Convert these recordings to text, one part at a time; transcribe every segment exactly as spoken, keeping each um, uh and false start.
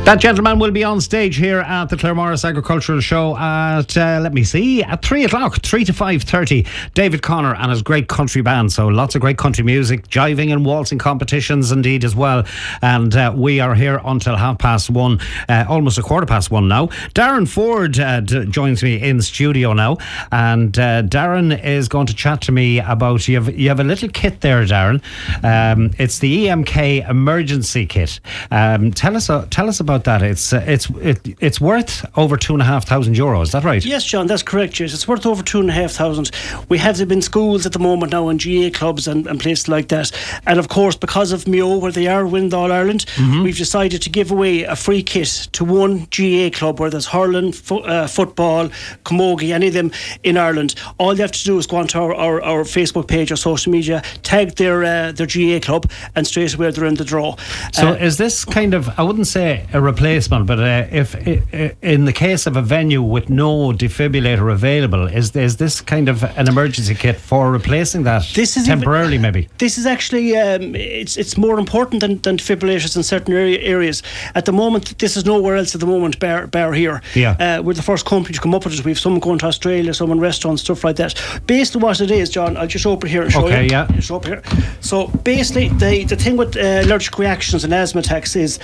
That gentleman will be on stage here at the Claremorris Agricultural Show at, uh, let me see, at three o'clock, three to five thirty. David Connor and his great country band. So lots of great country music, jiving and waltzing competitions indeed as well. And uh, we are here until half past one, uh, almost a quarter past one now. Darren Ford uh, d- joins me in studio now. And uh, Darren is going to chat to me about, you have, you have a little kit there, Darren. Um, it's the E M K emergency kit. Um, tell us, uh, tell us about that. It's uh, it's it, it's worth over two and a half thousand euros. Is that right? Yes, John, that's correct. Yes, it's worth over two and a half thousand. We have them in schools at the moment now, and G A A clubs and, and places like that. And of course, because of Mayo, where they are winning All Ireland, mm-hmm. we've decided to give away a free kit to one G A A club, where there's hurling, fo- uh, football, camogie, any of them in Ireland. All they have to do is go onto our, our, our Facebook page or social media, tag their uh, their G A A club, and straight away they're in the draw. So uh, is this kind of, I wouldn't say a replacement, but uh, if uh, in the case of a venue with no defibrillator available, is is this kind of an emergency kit for replacing that this is temporarily? Even, maybe this is actually um, it's it's more important than, than defibrillators in certain area, areas. At the moment, this is nowhere else at the moment, bar, bar here. Yeah, uh, we're the first company to come up with it. We've some going to Australia, some in restaurants, stuff like that. Basically, what it is, John, I'll just open here and show okay, you. Yeah. Just open here. So basically, the the thing with uh, allergic reactions and asthma attacks is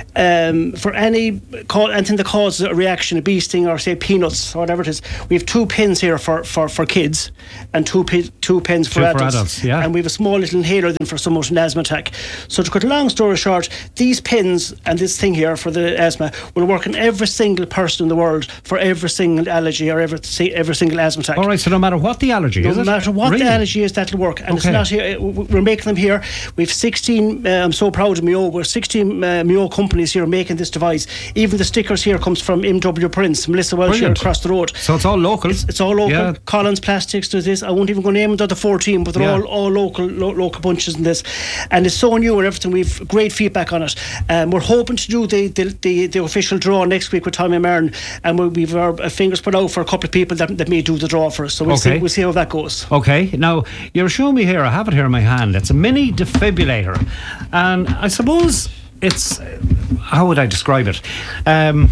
um, for any call anything that causes a reaction, a bee sting or say peanuts or whatever it is, we have two pins here for, for, for kids and two pi- two pins for, two adults. for adults. Yeah. And we have a small little inhaler then for someone with an asthma attack. So to cut a long story short, these pins and this thing here for the asthma will work on every single person in the world for every single allergy or every every single asthma attack. All right, so no matter what the allergy no is, no matter what really? the allergy is, that'll work. And okay. it's not here. We're making them here. We've sixteen. Uh, I'm so proud of Mayo. We're sixteen uh, Mayo companies here making this device. Even the stickers here comes from M W Prince, Melissa Welsh here across the road. So it's all local. It's, it's all local. Yeah. Collins Plastics does this. I won't even go name the other fourteen, but they're yeah. all all local lo- local bunches in this. And it's so new and everything. We've great feedback on it. Um, we're hoping to do the the, the, the official draw next week with Tommy Martin, and we'll, we've our fingers put out for a couple of people that, that may do the draw for us. So we'll okay. see we'll see how that goes. Okay. Now you're showing me here. I have it here in my hand. It's a mini defibrillator, and I suppose it's, how would I describe it? Um,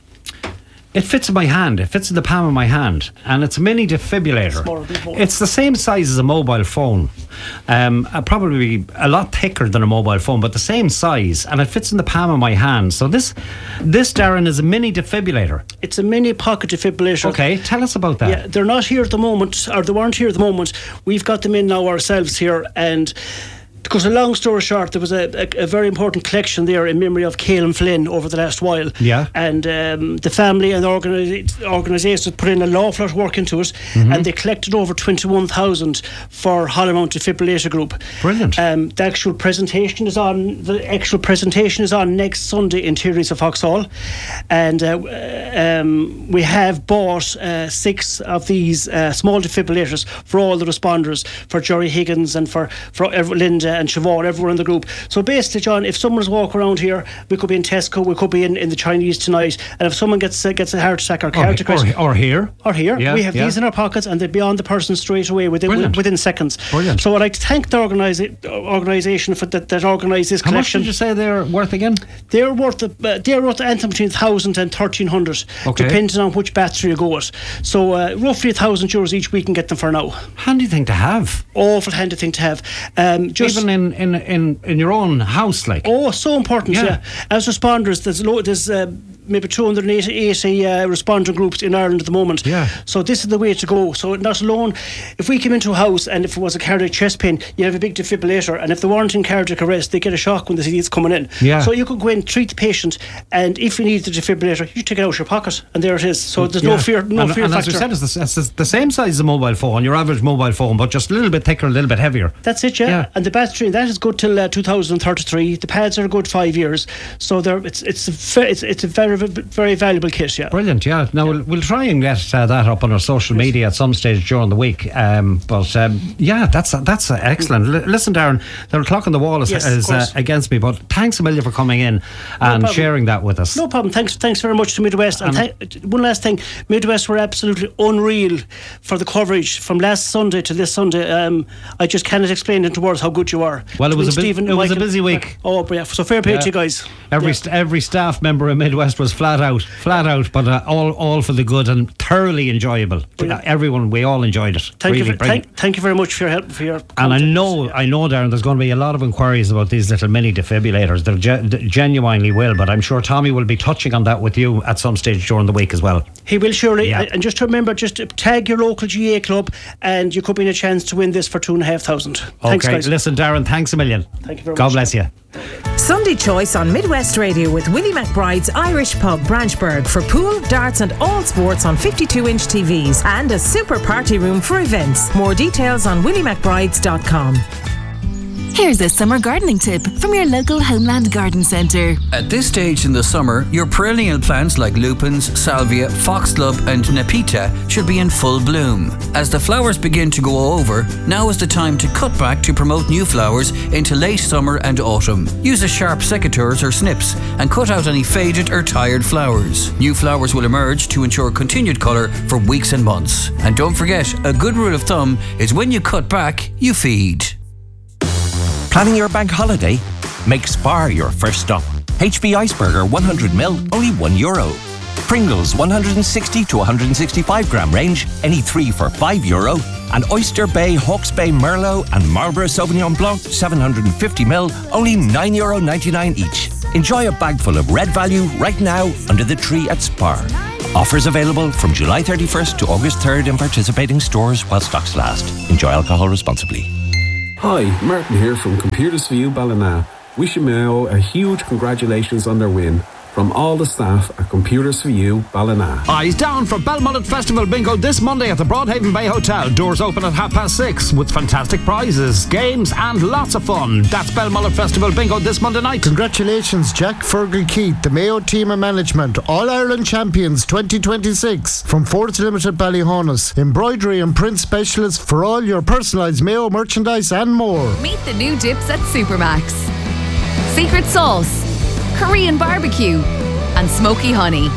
It fits in my hand. It fits in the palm of my hand, and it's a mini defibrillator. It's the same size as a mobile phone, um, uh, probably a lot thicker than a mobile phone, but the same size, and it fits in the palm of my hand. So this, this Darren, is a mini defibrillator. It's a mini pocket defibrillator. Okay, tell us about that. Yeah, they're not here at the moment, or they weren't here at the moment. We've got them in now ourselves here, and because a long story short, there was a, a, a very important collection there in memory of Caelan Flynn over the last while. Yeah. And um, the family and the organi- organisation put in a lawful lot of work into it, mm-hmm. and they collected over twenty-one thousand for Hollymount Defibrillator Group. Brilliant. Um, the actual presentation is on. The actual presentation is on next Sunday in Tyrrells of Foxhall, and uh, um, we have bought uh, six of these uh, small defibrillators for all the responders, for Jerry Higgins and for for every, Linda and Siobhan, everyone in the group. So basically, John, if someone's walking around here, we could be in Tesco, we could be in, in the Chinese tonight, and if someone gets uh, gets a heart attack or cardiac arrest, or, or here, or here, yeah, we have yeah. these in our pockets, and they'd be on the person straight away within Brilliant. within seconds. Brilliant. So I'd like to thank the organisa- organisation for that that organised this How collection. much did you say they're worth again? They're worth uh, they're worth anything between thousand and thirteen hundred, okay. depending on which battery you go with. So uh, roughly a thousand euros each we can get them for now. Handy thing to have. Awful handy thing to have. Um, just even in in in in your own house, like. Oh, so important. Yeah. yeah. As responders, there's lo- there's uh, maybe two hundred eighty uh, responder groups in Ireland at the moment. Yeah. So this is the way to go. So not alone, if we came into a house and if it was a cardiac chest pain, you have a big defibrillator, and if they weren't in cardiac arrest, they get a shock when they see it's coming in. Yeah. So you could go in, treat the patient, and if you need the defibrillator, you take it out of your pocket, and there it is. So there's yeah. no fear, no and, fear and factor. as you said, it's the, it's the same size as a mobile phone, your average mobile phone, but just a little bit thicker, a little bit heavier. That's it, yeah. yeah. And the battery, that is good till uh, two thousand thirty-three. The pads are a good five years. So they're, it's it's a, ve- it's, it's a very very, very valuable kit, yeah. Brilliant, yeah. Now, we'll, we'll try and get uh, that up on our social media at some stage during the week. Um, but, um, yeah, that's that's uh, excellent. L- listen, Darren, the clock on the wall is, Yes, is uh, against me, but thanks a million for coming in and problem. sharing that with us. No problem. Thanks thanks very much to Midwest. And th- one last thing, Midwest were absolutely unreal for the coverage from last Sunday to this Sunday. Um, I just cannot explain into words how good you are. Well, it was, a, bu- Stephen, it was a Michael, busy week. Oh, yeah. So fair play Yeah. to you guys. Every Yeah. st- every staff member in Midwest was flat out, flat out, but uh, all all for the good and thoroughly enjoyable. Uh, everyone, we all enjoyed it. Thank really you. For, thank, thank you very much for your help. For your and I content. know, I know, Darren, there's going to be a lot of inquiries about these little mini defibrillators. They ge- genuinely will, but I'm sure Tommy will be touching on that with you at some stage during the week as well. He will surely. Yeah. And just remember, just tag your local G A club, and you could be in a chance to win this for two and a half thousand. Thanks, Okay, guys. listen, Darren, thanks a million. Thank you very God much. bless you. Sunday Choice on Midwest Radio with Willie McBride's Irish Pub, Branchburg, for pool, darts and all sports on fifty-two inch T Vs and a super party room for events. More details on willie mcbrides dot com. Here's a summer gardening tip from your local Homeland Garden Centre. At this stage in the summer, your perennial plants like lupins, salvia, foxglove and nepeta should be in full bloom. As the flowers begin to go over, now is the time to cut back to promote new flowers into late summer and autumn. Use a sharp secateurs or snips and cut out any faded or tired flowers. New flowers will emerge to ensure continued colour for weeks and months. And don't forget, a good rule of thumb is when you cut back, you feed. Planning your bank holiday? Make Spar your first stop. H B Iceberger one hundred milliliters, only one euro. Pringles one hundred sixty to one hundred sixty-five gram range, any three for five euro. And Oyster Bay, Hawke's Bay Merlot and Marlborough Sauvignon Blanc seven hundred fifty milliliters, only nine euro ninety-nine each. Enjoy a bag full of red value right now under the tree at Spar. Offers available from July thirty-first to August third in participating stores while stocks last. Enjoy alcohol responsibly. Hi, Martin here from Computers for You Ballina. Wishing Mayo a huge congratulations on their win. From all the staff at Computers for You Ballina. Eyes down for Belmullet Festival Bingo this Monday at the Broadhaven Bay Hotel. Doors open at half past six with fantastic prizes, games and lots of fun. That's Belmullet Festival Bingo this Monday night. Congratulations, Jack Fergal Keith, the Mayo team of management, All-Ireland champions twenty twenty-six from Fords Limited Ballyhonus. Embroidery and print specialists for all your personalised Mayo merchandise and more. Meet the new dips at Supermax. Secret sauce, Korean barbecue and smoky honey.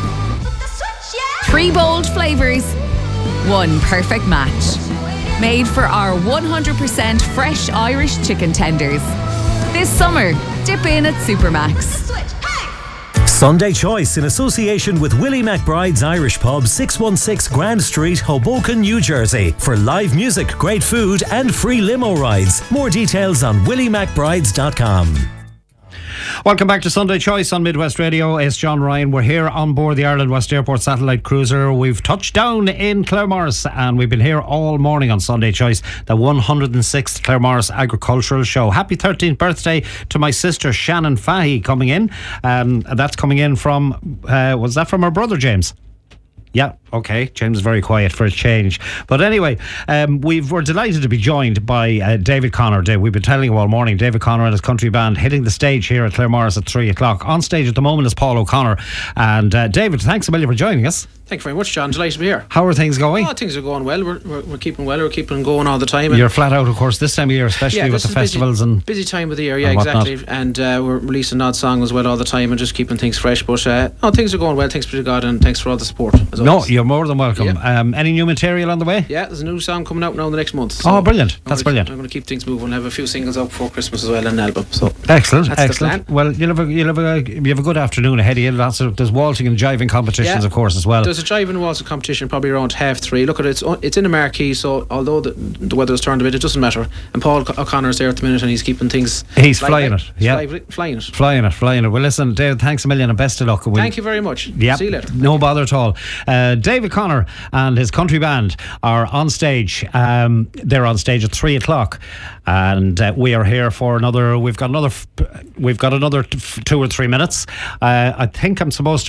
Three bold flavours, one perfect match. Made for our one hundred percent fresh Irish chicken tenders. This summer, dip in at Supermax. Sunday Choice in association with Willie McBride's Irish Pub, six one six Grand Street, Hoboken, New Jersey, for live music, great food and free limo rides. More details on willie mcbrides dot com. Welcome back to Sunday Choice on Midwest Radio. It's John Ryan. We're here on board the Ireland West Airport satellite cruiser. We've touched down in Claremorris and we've been here all morning on Sunday Choice, the one hundred sixth Claremorris Agricultural Show. Happy thirteenth birthday to my sister Shannon Fahy coming in. Um, that's coming in from, uh, was that from her brother James? Yeah, okay. James is very quiet for a change. But anyway, um, we've, we're delighted to be joined by uh, David Connor. We've been telling you all morning, David Connor and his country band hitting the stage here at Claremorris at three o'clock. On stage at the moment is Paul O'Connor. And uh, David, thanks a million for joining us. Thank you very much, John. Delighted to be here. How are things going? Oh, things are going well. We're, we're, we're keeping well. We're keeping going all the time. You're flat out, of course, this time of year, especially yeah, with the busy, festivals and busy time of the year. Yeah, and exactly. whatnot. And uh, we're releasing odd songs as well all the time and just keeping things fresh. But uh, no, things are going well. Thanks be to God and thanks for all the support. As no, always. you're more than welcome. Yeah. Um, any new material on the way? Yeah, there's a new song coming out now in the next month. So oh, brilliant! That's I'm gonna, brilliant. I'm going to keep things moving. Have a few singles out before Christmas as well and an album. So excellent, that's excellent. The plan. Well, you'll have a you'll have a you have a good afternoon ahead of you. Lots of there's waltzing and jiving competitions, yeah, of course, as well. There's a jiving and waltzing competition probably around half three. Look at it, it's it's in a marquee, so although the, the weather's turned a bit, it doesn't matter. And Paul O'Connor's there at the minute, and he's keeping things. He's like, flying like, it. Yeah, fly, flying it. Flying it, flying it. Well, listen, David, thanks a million and best of luck. We'll, Thank you very much. Yeah, see you later. No bother at all. Uh, David Connor and his country band are on stage. Um, they're on stage at three o'clock, and uh, we are here for another. We've got another. We've got another two or three minutes. Uh, I think I'm supposed to be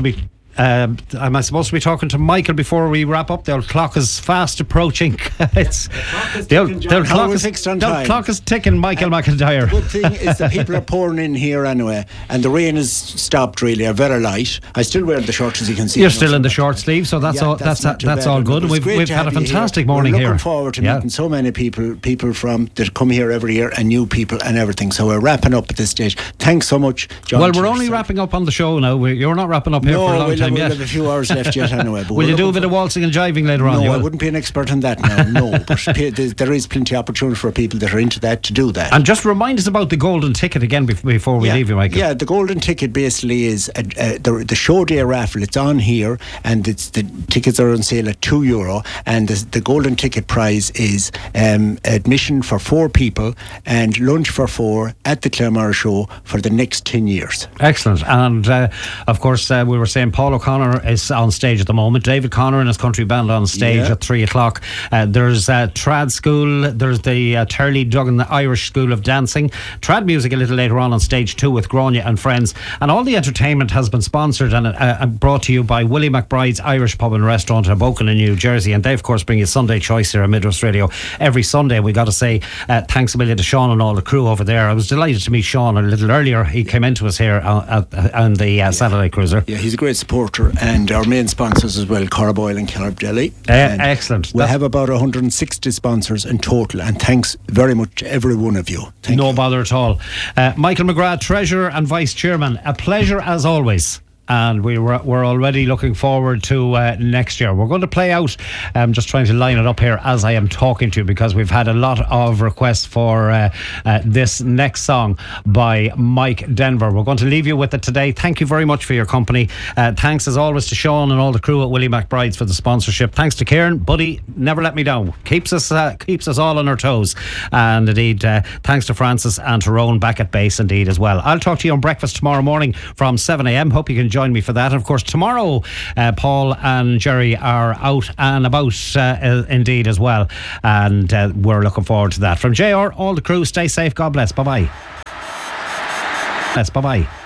Uh, am I supposed to be talking to Michael before we wrap up? The old clock is fast approaching. it's the old, the old clock is fixed on the old time. clock is ticking, Michael and McIntyre. The good thing is that people are pouring in here anyway, and the rain has stopped. Really, are very light. I still wear the shorts, as you can see. You're still in the short sleeve, so that's yeah, all. That's That's that's all good. We've we've had a fantastic here. morning We're here. Looking forward to yeah. meeting so many people, people from that come here every year, and new people and everything. So we're wrapping up at this stage. Thanks so much, John. Well, we're only yourself. wrapping up on the show now. We're, you're not wrapping up here no, for a long we'll time have, yet. We'll have a few hours left yet anyway. Will you do a bit of waltzing and jiving later on? No, I wouldn't be an expert on that now. No, but there is plenty of opportunity for people that are into that to do that. And just remind us about the golden ticket again before we yeah, leave you, Michael. Yeah, the golden ticket basically is a, a, the, the show day raffle. It's on here, and it's the tickets are on sale at two euro. And the, the golden ticket prize is um, admission for four people and lunch for four at the Claremore show for the next ten years. Excellent. And uh, of course, uh, we were saying Paul O'Connor is on stage at the moment. David Connor and his country band on stage yeah. at three o'clock. Uh, there's uh, Trad School. There's the uh, Turley Duggan Irish School of Dancing. Trad music a little later on on stage two with Grania and friends. And all the entertainment has been sponsored and uh, brought to you by Willie McBride's Irish Pub and Restaurant in Hoboken in New Jersey. And they, of course, bring you Sunday Choice here on Midwest Radio every Sunday. We got to say uh, thanks a million to Sean and all the crew over there. I was delighted to meet Sean a little earlier. He came into us here on, at, on the uh, yeah. Satellite Cruiser. Yeah, he's a great supporter, and our main sponsors as well, Corboyle and Kellerb-Jelly. Uh, excellent. We have about one hundred sixty sponsors in total, and thanks very much to every one of you. Thank no you. bother at all. Uh, Michael McGrath, Treasurer and Vice Chairman, a pleasure as always. And we were, we're already looking forward to uh, next year. We're going to play out, I'm um, just trying to line it up here as I am talking to you, because we've had a lot of requests for uh, uh, this next song by Mike Denver. We're going to leave you with it today. Thank you very much for your company. Uh, thanks as always to Sean and all the crew at Willie McBride's for the sponsorship. Thanks to Kieran, buddy, never let me down. Keeps us uh, keeps us all on our toes. And indeed, uh, thanks to Francis and to Rowan back at base indeed as well. I'll talk to you on breakfast tomorrow morning from seven a.m. Hope you can join me for that. And of course tomorrow uh, Paul and Jerry are out and about uh, uh, indeed as well, and uh, we're looking forward to that. From J R, all the crew, stay safe, God bless, bye bye. Yes, bye bye.